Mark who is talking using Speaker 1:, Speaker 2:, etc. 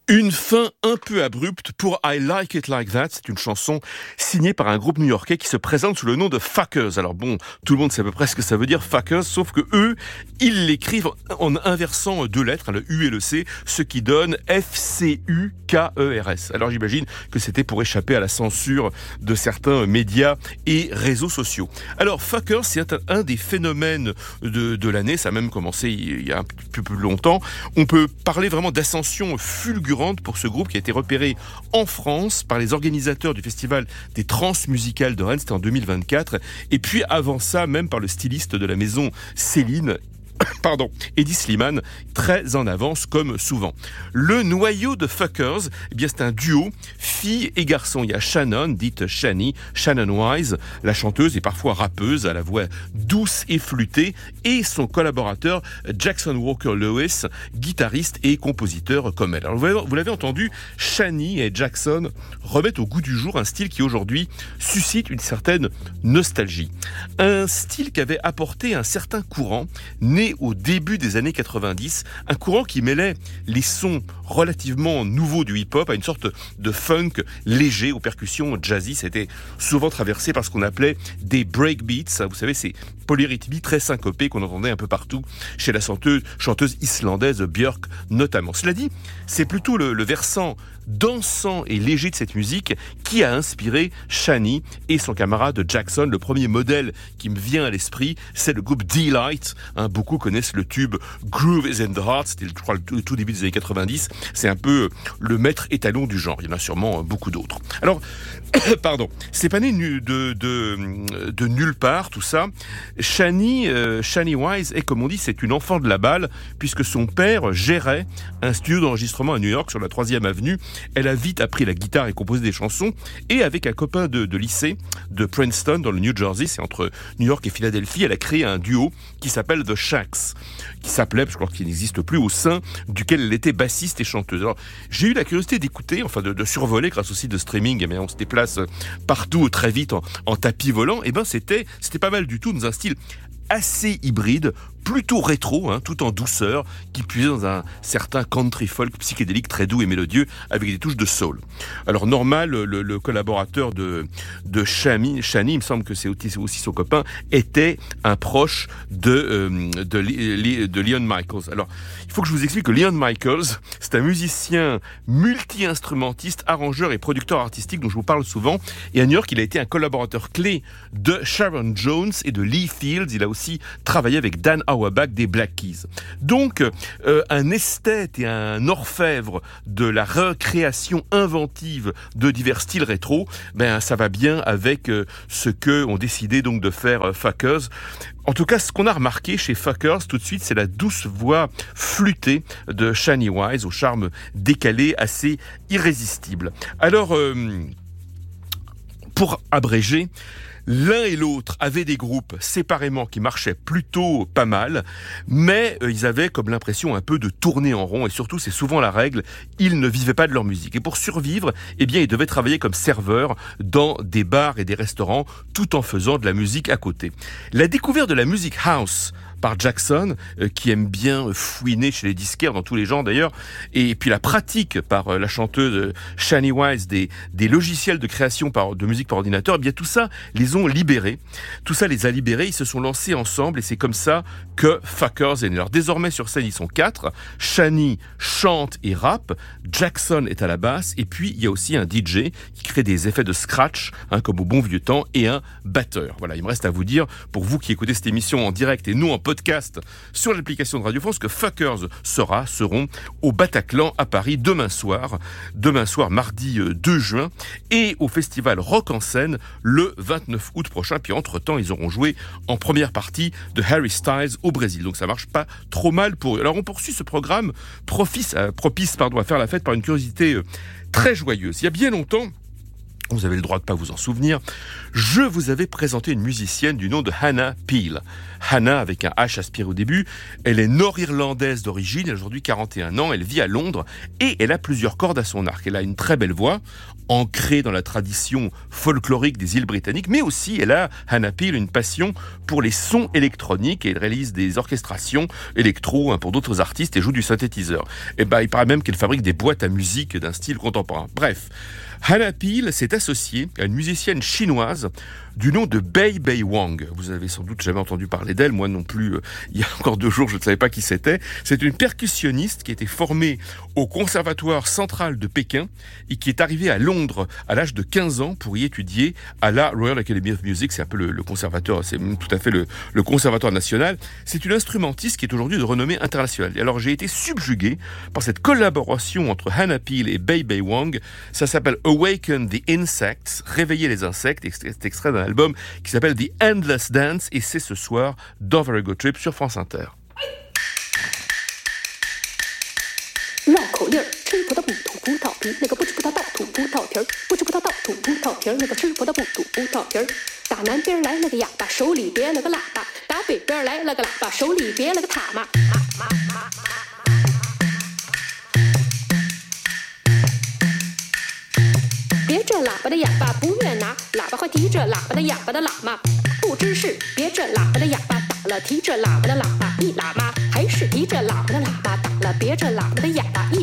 Speaker 1: Une fin un peu abrupte pour I Like It Like That. C'est une chanson signée par un groupe new-yorkais qui se présente sous le nom de Fuckers. Alors bon, tout le monde sait à peu près ce que ça veut dire Fuckers, sauf que eux, ils l'écrivent en inversant deux lettres, le U et le C, ce qui donne F-C-U-K-E-R-S. Alors j'imagine que c'était pour échapper à la censure de certains médias et réseaux sociaux. Alors Fuckers, c'est un des phénomènes de l'année. Ça a même commencé il y a un peu plus longtemps. On peut parler vraiment d'ascension fulgurante pour ce groupe qui a été repéré en France par les organisateurs du festival des Transmusicales de Rennes, c'était en 2024, et puis avant ça, même par le styliste de la maison Céline, Eddie Slimane, très en avance comme souvent. Le noyau de Fuckers, eh bien c'est un duo fille et garçon. Il y a Shannon, dite Shani, Shannon Wise, la chanteuse et parfois rappeuse à la voix douce et flûtée, et son collaborateur Jackson Walker Lewis, guitariste et compositeur comme elle. Alors vous l'avez entendu, Shani et Jackson remettent au goût du jour un style qui aujourd'hui suscite une certaine nostalgie. Un style qui avait apporté un certain courant né au début des années 90, un courant qui mêlait les sons relativement nouveaux du hip-hop à une sorte de funk léger aux percussions jazzy. C'était souvent traversé par ce qu'on appelait des breakbeats, vous savez, ces polyrythmies très syncopées qu'on entendait un peu partout chez la chanteuse islandaise Björk notamment. Cela dit, c'est plutôt le versant dansant et léger de cette musique qui a inspiré Shani et son camarade Jackson. Le premier modèle qui me vient à l'esprit, c'est le groupe Delight. Beaucoup connaissent le tube Groove is in the Heart, c'était je crois le tout début des années 90. C'est un peu le maître étalon du genre. Il y en a sûrement beaucoup d'autres. Alors, c'est pas né de nulle part tout ça. Shani Wise est, comme on dit, c'est une enfant de la balle puisque son père gérait un studio d'enregistrement à New York sur la 3e avenue. Elle a vite appris la guitare et composé des chansons, et avec un copain de lycée de Princeton dans le New Jersey, c'est entre New York et Philadelphie, elle a créé un duo qui s'appelle The Shacks, qui s'appelait, je crois qu'il n'existe plus, au sein duquel elle était bassiste et chanteuse. Alors j'ai eu la curiosité d'écouter, de survoler grâce au site de streaming, on se déplace partout très vite en tapis volant, et c'était pas mal du tout, dans un style assez hybride, plutôt rétro, tout en douceur, qui puisait dans un certain country folk psychédélique très doux et mélodieux, avec des touches de soul. Alors normal, le collaborateur de Shani, il me semble que c'est aussi son copain, était un proche de Leon Michaels. Alors, il faut que je vous explique que Leon Michaels, c'est un musicien multi-instrumentiste, arrangeur et producteur artistique dont je vous parle souvent, et à New York, il a été un collaborateur clé de Sharon Jones et de Lee Fields. Il a aussi travaillé avec Dan Auerbach des Black Keys. Donc, un esthète et un orfèvre de la recréation inventive de divers styles rétro, ça va bien avec ce que ont décidé donc de faire Fuckers. En tout cas, ce qu'on a remarqué chez Fuckers tout de suite, c'est la douce voix flûtée de Shani Wise, au charme décalé assez irrésistible. Alors, pour abréger, l'un et l'autre avaient des groupes séparément qui marchaient plutôt pas mal, mais ils avaient comme l'impression un peu de tourner en rond, et surtout, c'est souvent la règle, ils ne vivaient pas de leur musique. Et pour survivre, ils devaient travailler comme serveurs dans des bars et des restaurants, tout en faisant de la musique à côté. La découverte de la musique house par Jackson, qui aime bien fouiner chez les disquaires, dans tous les genres d'ailleurs, et puis la pratique par la chanteuse Shani Wise des logiciels de création de musique par ordinateur, tout ça les ont libérés. Tout ça les a libérés, ils se sont lancés ensemble, et c'est comme ça que Fuckers est né. Alors désormais sur scène, ils sont 4. Shani chante et rappe, Jackson est à la basse, et puis il y a aussi un DJ qui crée des effets de scratch, comme au bon vieux temps, et un batteur. Voilà, il me reste à vous dire, pour vous qui écoutez cette émission en direct et nous en podcast sur l'application de Radio France, que Fuckers seront au Bataclan à Paris demain soir mardi 2 juin, et au festival Rock en Scène le 29 août prochain. Puis entre-temps, ils auront joué en première partie de Harry Styles au Brésil. Donc ça marche pas trop mal pour eux. Alors on poursuit ce programme propice à faire la fête par une curiosité très joyeuse. Il y a bien longtemps, Vous avez le droit de pas vous en souvenir. Je vous avais présenté une musicienne du nom de Hannah Peel. Hannah, avec un H aspiré au début, elle est nord-irlandaise d'origine, elle a aujourd'hui 41 ans, elle vit à Londres et elle a plusieurs cordes à son arc. Elle a une très belle voix, ancrée dans la tradition folklorique des îles britanniques, mais aussi elle a, Hannah Peel, une passion pour les sons électroniques et elle réalise des orchestrations électro pour d'autres artistes et joue du synthétiseur. Et il paraît même qu'elle fabrique des boîtes à musique d'un style contemporain. Bref, Hannah Peel s'est associée à une musicienne chinoise du nom de Bei Wang. Vous avez sans doute jamais entendu parler d'elle, moi non plus. Il y a encore 2 jours, je ne savais pas qui c'était. C'est une percussionniste qui a été formée au Conservatoire central de Pékin et qui est arrivée à Londres à l'âge de 15 ans pour y étudier à la Royal Academy of Music. C'est un peu le conservatoire, c'est même tout à fait le conservatoire national. C'est une instrumentiste qui est aujourd'hui de renommée internationale. Et alors j'ai été subjugué par cette collaboration entre Hannah Peel et Bei Wang. Ça s'appelle Awaken the Insects, réveiller les insectes. C'est extrait d'un album qui s'appelle The Endless Dance et c'est ce soir dans Very Good Trip sur France Inter.
Speaker 2: 绕口令儿，吃葡萄不吐葡萄皮，那个不吃葡萄倒吐葡萄皮儿，不吃葡萄倒吐葡萄皮儿，那个吃葡萄不吐葡萄皮儿。打南边来了个哑巴，手里别了个喇叭；打北边来了个喇叭，手里别了个塔嘛。别着喇叭的哑巴不愿拿，喇叭还提着喇叭的哑巴的喇嘛，不知是别着喇叭的哑巴打了提着喇叭的喇叭一喇嘛，还是提着喇叭的喇叭打了别着喇叭的哑巴一